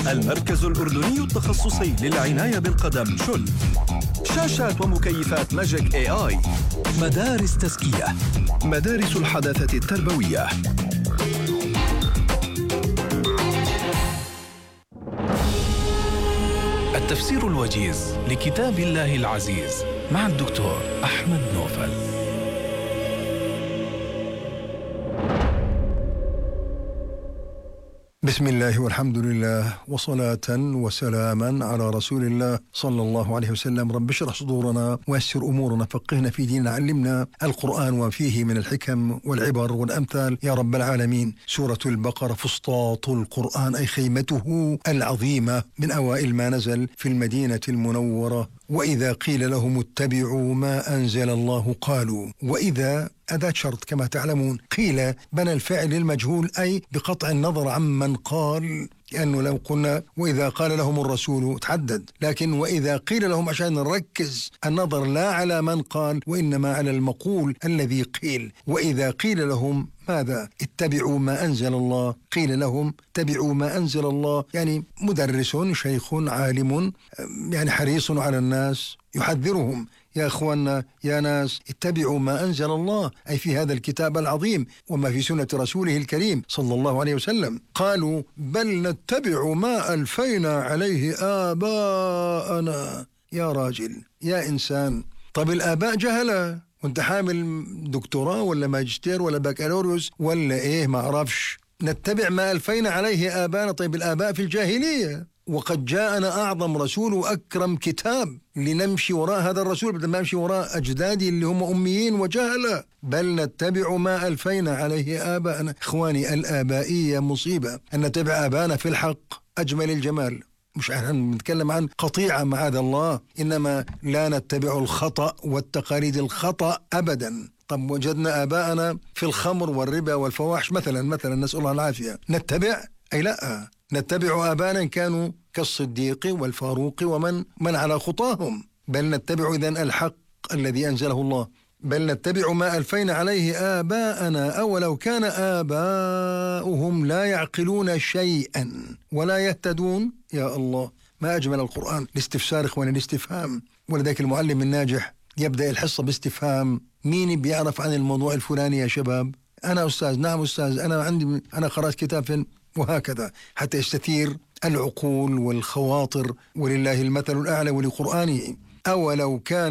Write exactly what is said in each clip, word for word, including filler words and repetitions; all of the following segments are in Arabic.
المركز الأردني التخصصي للعناية بالقدم شل. شاشات ومكيفات ماجيك اي اي. مدارس تزكية، مدارس الحداثة التربوية. التفسير الوجيز لكتاب الله العزيز مع الدكتور أحمد نوفل. بسم الله والحمد لله وصلاة وسلاما على رسول الله صلى الله عليه وسلم. رب اشرح صدورنا ويسر أمورنا، فقهنا في ديننا، علمنا القرآن وفيه من الحكم والعبر والأمثال يا رب العالمين. سورة البقرة فسطاط القرآن، أي خيمته العظيمة، من أوائل ما نزل في المدينة المنورة. وإذا قيل لهم اتبعوا ما أنزل الله قالوا. وإذا أداة شرط كما تعلمون، قيل بنى الفعل المجهول، أي بقطع النظر عمن قال، لأنه لو قلنا وإذا قال لهم الرسول تحدد، لكن وإذا قيل لهم عشان نركز النظر لا على من قال وإنما على المقول الذي قيل. وإذا قيل لهم ماذا؟ اتبعوا ما أنزل الله، قيل لهم اتبعوا ما أنزل الله، يعني مدرس شيخ عالم يعني حريص على الناس يحذرهم، يا أخوانا يا ناس اتبعوا ما أنزل الله، أي في هذا الكتاب العظيم وما في سنة رسوله الكريم صلى الله عليه وسلم. قالوا بل نتبع ما ألفينا عليه آباءنا. يا راجل يا إنسان، طب الآباء جهلة، وانت حامل دكتوراه ولا ماجستير ولا بكالوريوس ولا إيه ما أعرفش. نتبع ما ألفينا عليه آباءنا، طيب الآباء في الجاهلية، وقد جاءنا أعظم رسول وأكرم كتاب لنمشي وراء هذا الرسول بدل ما نمشي وراء أجدادي اللي هم أميين وجهلة. بل نتبع ما ألفينا عليه آباءنا. إخواني، الآبائية مصيبة، أن نتبع آباءنا في الحق أجمل الجمال، مش عن نتكلم عن قطيعة معاذ الله، إنما لا نتبع الخطأ والتقاليد الخطأ أبدا. طب وجدنا آباءنا في الخمر والربا والفواحش مثلا مثلا نسأل الله العافية، نتبع؟ أي لا، نتبع آباءنا كانوا كالصديق والفاروق ومن من على خطاهم. بل نتبع إذن الحق الذي أنزله الله. بل نتبع ما ألفينا عليه آباءنا أولو كان آباؤهم لا يعقلون شيئا ولا يهتدون. يا الله، ما أجمل القرآن. الاستفسار إخواني، الاستفهام. ولذلك المعلم الناجح يبدأ الحصة باستفهام. مين بيعرف عن الموضوع الفلاني يا شباب؟ أنا أستاذ. نعم أستاذ، أنا عندي أنا قرأت كتاب فين، وهكذا حتى يستثير العقول والخواطر، ولله المثل الأعلى ولقرآنه. أولو كان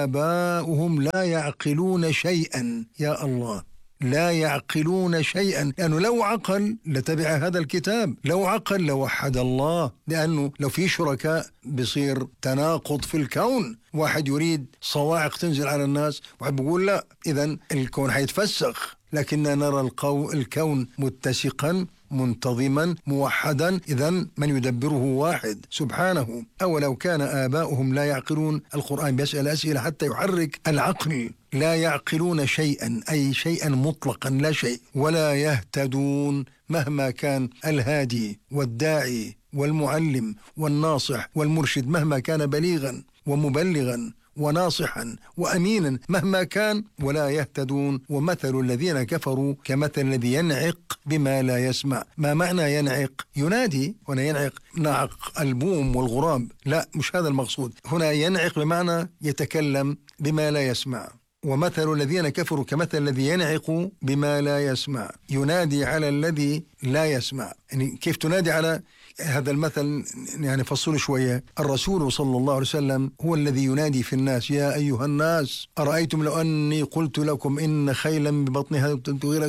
آباؤهم لا يعقلون شيئا. يا الله، لا يعقلون شيئا، لأنه لو عقل لتبع هذا الكتاب، لو عقل لوحد الله، لأنه لو في شركاء بصير تناقض في الكون. واحد يريد صواعق تنزل على الناس، واحد بيقول لا، إذن الكون حيتفسخ. لكننا نرى القو... الكون متسقا منتظما موحدا، إذن من يدبره واحد سبحانه. أولو كان آباؤهم لا يعقلون. القرآن بيسأل أسئلة حتى يحرك العقل. لا يعقلون شيئا، أي شيئا مطلقا لا شيء. ولا يهتدون، مهما كان الهادي والداعي والمعلم والناصح والمرشد، مهما كان بليغا ومبلغا وناصحا وأمينا مهما كان، ولا يهتدون. ومثل الذين كفروا كمثل الذي ينعق بما لا يسمع. ما معنى ينعق؟ ينادي، هنا ينعق نعق البوم والغراب، لا مش هذا المقصود. هنا ينعق بمعنى يتكلم بما لا يسمع. ومثل الذين كفروا كمثل الذي ينعق بما لا يسمع، ينادي على الذي لا يسمع. يعني كيف تنادي على هذا المثل؟ يعني فصلوا شوية. الرسول صلى الله عليه وسلم هو الذي ينادي في الناس: يا أيها الناس أرأيتم لو أني قلت لكم إن خيلا ببطنها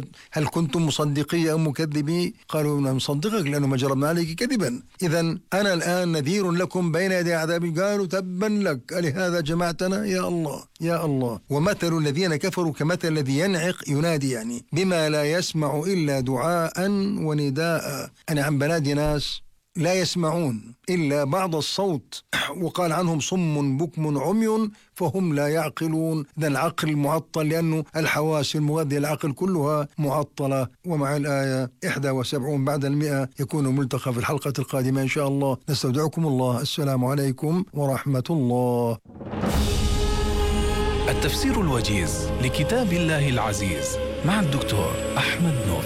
هل كنتم مصدقي أو مكذبي؟ قالوا نصدقك لأنه ما جربنا عليك كذبا. إذن أنا الآن نذير لكم بين يدي عذاب. قالوا تبا لك ألهذا جمعتنا؟ يا الله يا الله. ومثل الذين كفروا كمثل الذي ينعق، ينادي يعني بما لا يسمع إلا دعاء ونداء. أنا عن بنادي ناس لا يسمعون إلا بعض الصوت، وقال عنهم صم بكم عمي فهم لا يعقلون. ذا العقل معطل، لأنه الحواس المغذية العقل كلها معطلة. ومع الآية إحدى وسبعون بعد المئة يكون ملتقى في الحلقة القادمة إن شاء الله. نستودعكم الله. السلام عليكم ورحمة الله. التفسير الوجيز لكتاب الله العزيز مع الدكتور أحمد نوفل.